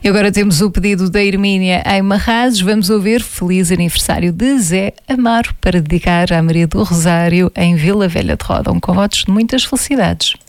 E agora temos o pedido da Hermínia em Marrazes. Vamos ouvir Feliz Aniversário de Zé Amaro para dedicar à Maria do Rosário em Vila Velha de Ródão, com votos de muitas felicidades.